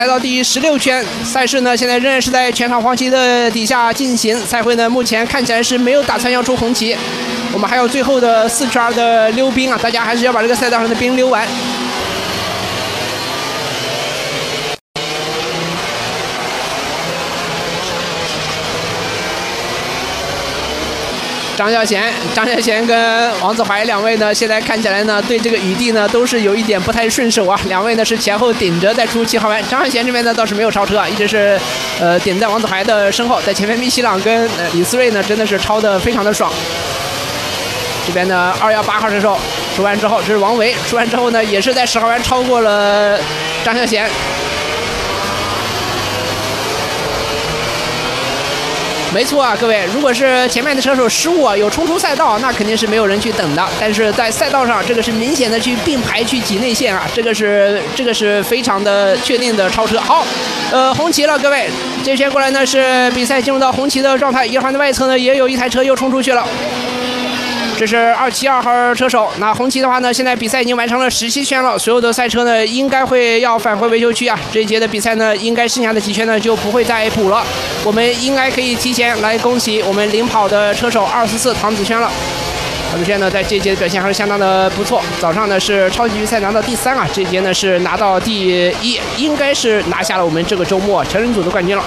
来到第16圈，赛事呢现在仍然是在全场黄旗的底下进行。赛会呢目前看起来是没有打算要出红旗，我们还有最后的4圈的溜冰啊，大家还是要把这个赛道上的冰溜完。张小贤跟王子怀两位呢，现在看起来呢，对这个雨地呢都是有一点不太顺手啊。两位呢是前后顶着在出7号弯，张小贤这边呢倒是没有超车啊，一直是顶在王子怀的身后，在前面密西朗跟李思睿呢真的是超的非常的爽。这边呢218号车手出弯之后，这是王维出弯之后呢也是在10号弯超过了张小贤。没错啊，各位，如果是前面的车手失误啊，有冲出赛道，那肯定是没有人去等的。但是在赛道上，这个是明显的去并排去挤内线啊，这个是非常的确定的超车。好，红旗了，各位，这圈过来呢是比赛进入到红旗的状态，1号弯的外侧呢也有一台车又冲出去了。这是272号车手。那红旗的话呢，现在比赛已经完成了17圈了，所有的赛车呢应该会要返回维修区啊。这一节的比赛呢，应该剩下的几圈呢就不会再补了。我们应该可以提前来恭喜我们领跑的车手244唐子轩了。唐子轩呢，在这一节的表现还是相当的不错。早上呢是超级预赛拿到第3啊，这一节呢是拿到第1，应该是拿下了我们这个周末成人组的冠军了。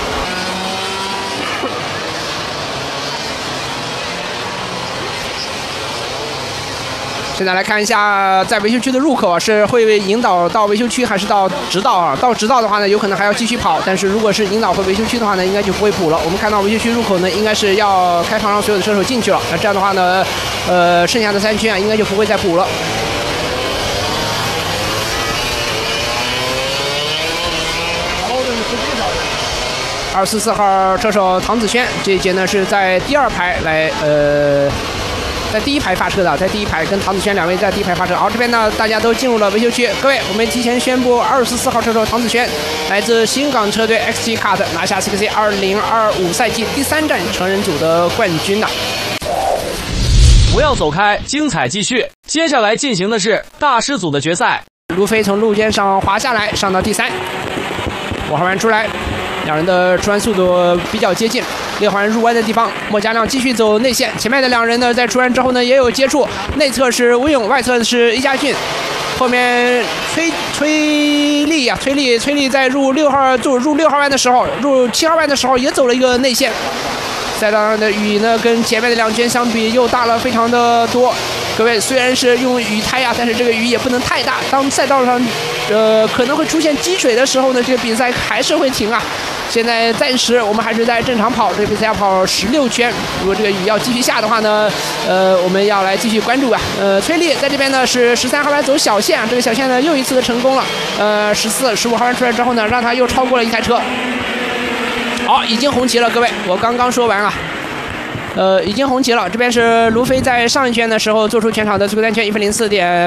现在来看一下，在维修区的入口啊，是会引导到维修区还是到直道啊？到直道的话呢，有可能还要继续跑，但是如果是引导回维修区的话呢，应该就不会补了。我们看到维修区入口呢，应该是要开放让所有的车手进去了。那这样的话呢，剩下的3圈啊，应该就不会再补了。244号车手唐子轩，这一节呢是在第2排来在第1排发车的，在第1排跟唐子轩两位在第1排发车。好，这边呢大家都进入了维修区。各位，我们提前宣布244号车手唐子轩来自新港车队 XG Kart 拿下 CKC 2025赛季第3站成人组的冠军呐！ 不要走开，精彩继续。接下来进行的是大师组的决赛。 卢飞从路肩上滑下来，上到第3，5号弯出来，两人的出弯速度比较接近。6号弯入弯的地方，莫家亮继续走内线，前面的2人呢在出弯之后呢也有接触，内侧是吴勇，外侧是一家俊，后面崔丽在入6号弯的时候，入7号弯的时候也走了一个内线。赛道上的雨呢跟前面的2圈相比又大了非常的多。各位，虽然是用雨胎啊，但是这个雨也不能太大。当赛道上可能会出现积水的时候呢，这个比赛还是会停啊。现在暂时我们还是在正常跑，这个比赛要跑16圈。如果这个雨要继续下的话呢，我们要来继续关注啊。崔丽在这边呢是13号弯走小线，这个小线呢又一次的成功了。14、15号弯出来之后呢，让他又超过了一台车。好，已经红旗了，各位，我刚刚说完了。已经红旗了。这边是卢飞在上一圈的时候做出全场的最快单圈1分04.8。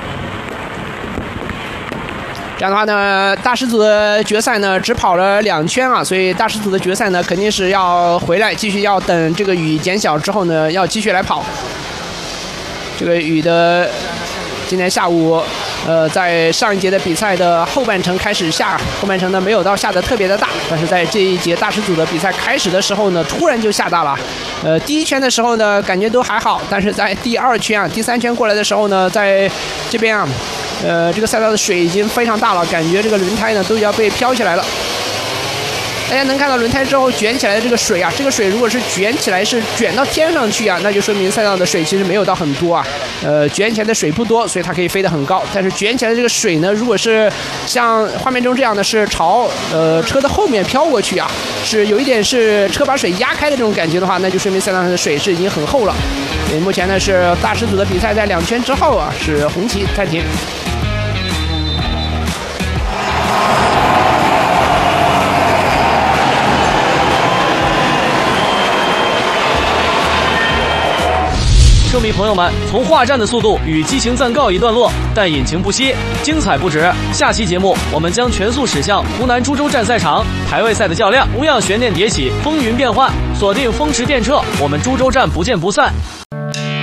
这样的话呢，大师组的决赛呢只跑了2圈啊，所以大师组的决赛呢肯定是要回来继续要等这个雨减小之后呢，要继续来跑。这个雨的今天下午在上一节的比赛的后半程开始下，后半程呢没有到下的特别的大，但是在这一节大师组的比赛开始的时候呢，突然就下大了。第1圈的时候呢感觉都还好，但是在第2圈啊、第3圈过来的时候呢，在这边啊，这个赛道的水已经非常大了，感觉这个轮胎呢都要被飘起来了。大家能看到轮胎之后卷起来的这个水啊，这个水如果是卷起来是卷到天上去啊，那就说明赛道的水其实没有到很多啊。卷起来的水不多，所以它可以飞得很高。但是卷起来的这个水呢，如果是像画面中这样的是朝车的后面飘过去啊，是有一点是车把水压开的这种感觉的话，那就说明赛道上的水是已经很厚了。所以目前呢是大师组的比赛在2圈之后啊是红旗暂停。 车迷朋友们，从化战的速度与激情暂告一段落，但引擎不息，精彩不止。下期节目我们将全速驶向湖南株洲站赛场，排位赛的较量同样悬念迭起，风云变幻。锁定风驰电掣，我们株洲站不见不散。